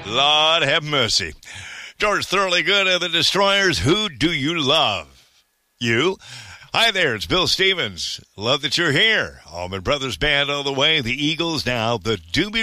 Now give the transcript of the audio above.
Lord have mercy. George Thorogood of the Destroyers, who do you love? You? Hi there, it's Bill Stevens. Love that you're here. Allman Brothers Band all the way. The Eagles now. The Doobie